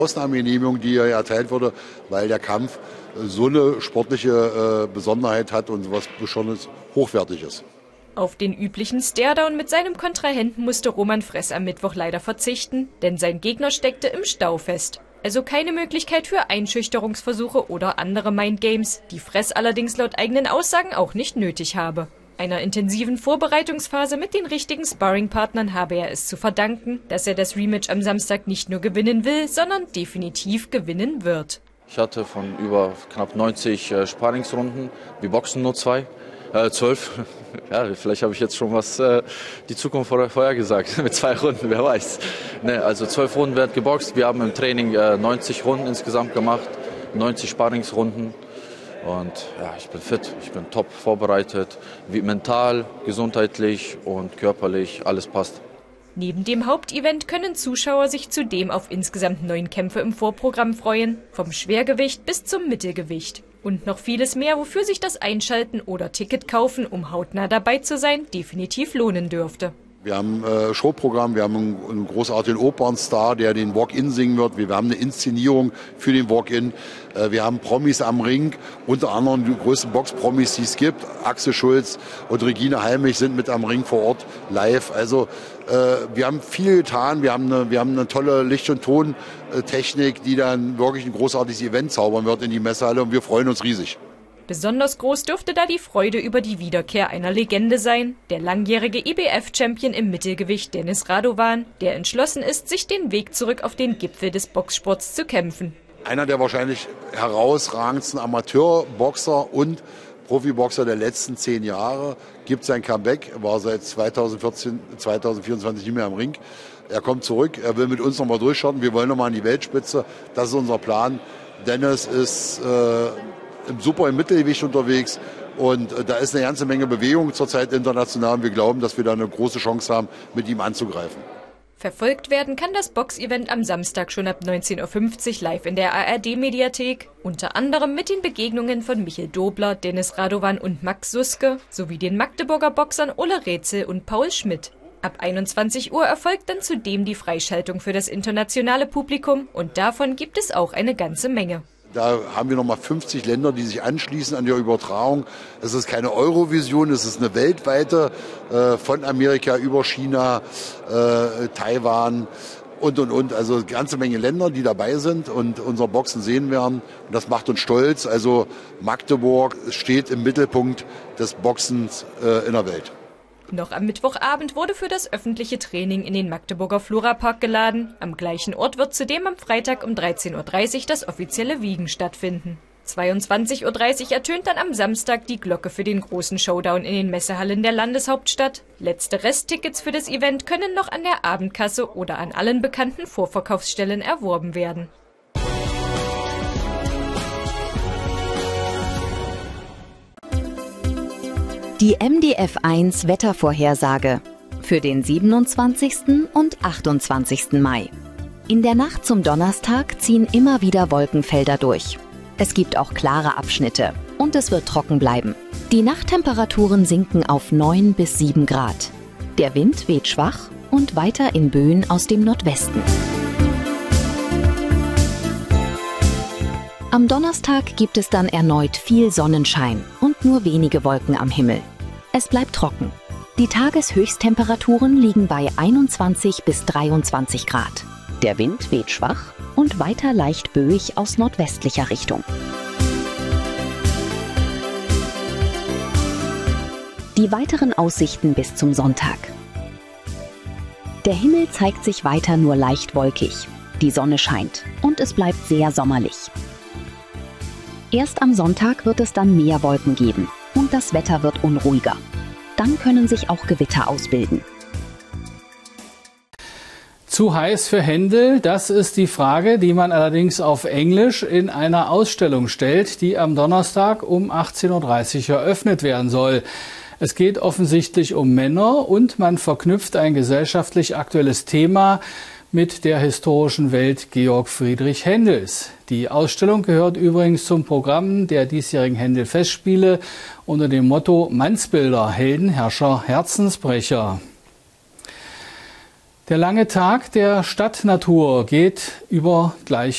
Ausnahmegenehmigung, die hier erteilt wurde, weil der Kampf so eine sportliche Besonderheit hat und was besonders hochwertig ist. Auf den üblichen Staredown mit seinem Kontrahenten musste Roman Fress am Mittwoch leider verzichten, denn sein Gegner steckte im Stau fest. Also keine Möglichkeit für Einschüchterungsversuche oder andere Mindgames, die Fress allerdings laut eigenen Aussagen auch nicht nötig habe. Einer intensiven Vorbereitungsphase mit den richtigen Sparringpartnern habe er es zu verdanken, dass er das Rematch am Samstag nicht nur gewinnen will, sondern definitiv gewinnen wird. Ich hatte von über knapp 90 Sparringsrunden, wir boxen nur 12. Ja, vielleicht habe ich jetzt schon was die Zukunft vorher gesagt, mit 2 Runden, wer weiß. Ne, also 12 Runden wird geboxt, wir haben im Training 90 Runden insgesamt gemacht, 90 Sparringsrunden. Und ja, ich bin fit, ich bin top vorbereitet, wie mental, gesundheitlich und körperlich, alles passt. Neben dem Hauptevent können Zuschauer sich zudem auf insgesamt 9 Kämpfe im Vorprogramm freuen, vom Schwergewicht bis zum Mittelgewicht. Und noch vieles mehr, wofür sich das Einschalten oder Ticket kaufen, um hautnah dabei zu sein, definitiv lohnen dürfte. Wir haben Showprogramm, wir haben einen großartigen Opernstar, der den Walk-In singen wird. Wir haben eine Inszenierung für den Walk-In. Wir haben Promis am Ring, unter anderem die größten Box-Promis, die es gibt. Axel Schulz und Regine Halmich sind mit am Ring vor Ort live. Also wir haben viel getan. Wir haben eine tolle Licht- und Tontechnik, die dann wirklich ein großartiges Event zaubern wird in die Messehalle. Und wir freuen uns riesig. Besonders groß dürfte da die Freude über die Wiederkehr einer Legende sein, der langjährige IBF-Champion im Mittelgewicht Denis Radovan, der entschlossen ist, sich den Weg zurück auf den Gipfel des Boxsports zu kämpfen. Einer der wahrscheinlich herausragendsten Amateurboxer und Profiboxer der letzten 10 Jahre gibt sein Comeback, war seit 2024 nicht mehr am Ring. Er kommt zurück, er will mit uns nochmal durchstarten, wir wollen nochmal an die Weltspitze, das ist unser Plan. Dennis ist im Mittelgewicht unterwegs und da ist eine ganze Menge Bewegung zurzeit international und wir glauben, dass wir da eine große Chance haben, mit ihm anzugreifen. Verfolgt werden kann das Boxevent am Samstag schon ab 19:50 Uhr live in der ARD-Mediathek, unter anderem mit den Begegnungen von Michel Dobler, Denis Radovan und Max Suske sowie den Magdeburger Boxern Ole Rätsel und Paul Schmidt. Ab 21 Uhr erfolgt dann zudem die Freischaltung für das internationale Publikum und davon gibt es auch eine ganze Menge. Da haben wir nochmal 50 Länder, die sich anschließen an die Übertragung. Es ist keine Eurovision, es ist eine weltweite, von Amerika über China, Taiwan und. Also eine ganze Menge Länder, die dabei sind und unser Boxen sehen werden. Und das macht uns stolz. Also Magdeburg steht im Mittelpunkt des Boxens in der Welt. Noch am Mittwochabend wurde für das öffentliche Training in den Magdeburger Florapark geladen. Am gleichen Ort wird zudem am Freitag um 13:30 Uhr das offizielle Wiegen stattfinden. 22:30 Uhr ertönt dann am Samstag die Glocke für den großen Showdown in den Messehallen der Landeshauptstadt. Letzte Resttickets für das Event können noch an der Abendkasse oder an allen bekannten Vorverkaufsstellen erworben werden. Die MDF1 Wettervorhersage für den 27. und 28. Mai. In der Nacht zum Donnerstag ziehen immer wieder Wolkenfelder durch. Es gibt auch klare Abschnitte und es wird trocken bleiben. Die Nachttemperaturen sinken auf 9 bis 7 Grad. Der Wind weht schwach und weiter in Böen aus dem Nordwesten. Am Donnerstag gibt es dann erneut viel Sonnenschein und nur wenige Wolken am Himmel. Es bleibt trocken. Die Tageshöchsttemperaturen liegen bei 21 bis 23 Grad. Der Wind weht schwach und weiter leicht böig aus nordwestlicher Richtung. Die weiteren Aussichten bis zum Sonntag. Der Himmel zeigt sich weiter nur leicht wolkig. Die Sonne scheint und es bleibt sehr sommerlich. Erst am Sonntag wird es dann mehr Wolken geben und das Wetter wird unruhiger. Dann können sich auch Gewitter ausbilden. Zu heiß für Händel? Das ist die Frage, die man allerdings auf Englisch in einer Ausstellung stellt, die am Donnerstag um 18:30 Uhr eröffnet werden soll. Es geht offensichtlich um Männer und man verknüpft ein gesellschaftlich aktuelles Thema mit der historischen Welt Georg Friedrich Händels. Die Ausstellung gehört übrigens zum Programm der diesjährigen Händel-Festspiele unter dem Motto Mannsbilder, Helden, Herrscher, Herzensbrecher. Der lange Tag der Stadtnatur geht über gleich